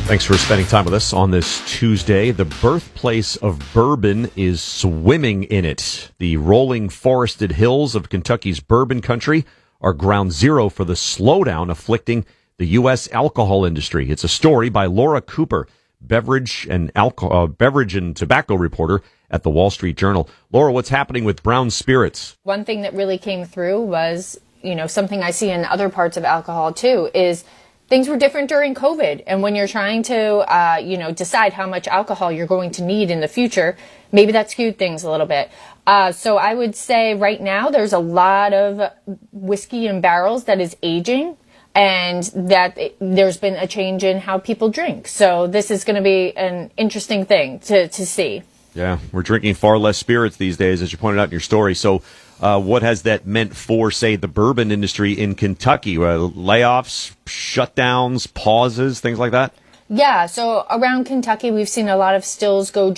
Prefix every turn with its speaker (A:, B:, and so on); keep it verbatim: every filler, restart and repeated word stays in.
A: Thanks for spending time with us on this Tuesday. The birthplace of bourbon is swimming in it. The rolling forested hills of Kentucky's bourbon country are ground zero for the slowdown afflicting the U S alcohol industry. It's a story by Laura Cooper, beverage and alcohol, uh, beverage and tobacco reporter at the Wall Street Journal. Laura, what's happening with brown spirits?
B: One thing that really came through was, you know, something I see in other parts of alcohol too, is things were different during COVID. And when you're trying to, uh, you know, decide how much alcohol you're going to need in the future, maybe that skewed things a little bit. Uh, so I would say right now there's a lot of whiskey in barrels that is aging, and that it, there's been a change in how people drink. So this is going to be an interesting thing to, to see.
A: Yeah, we're drinking far less spirits these days, as you pointed out in your story. So uh, what has that meant for, say, the bourbon industry in Kentucky? Uh, layoffs, shutdowns, pauses, things like that?
B: Yeah, so around Kentucky, we've seen a lot of stills go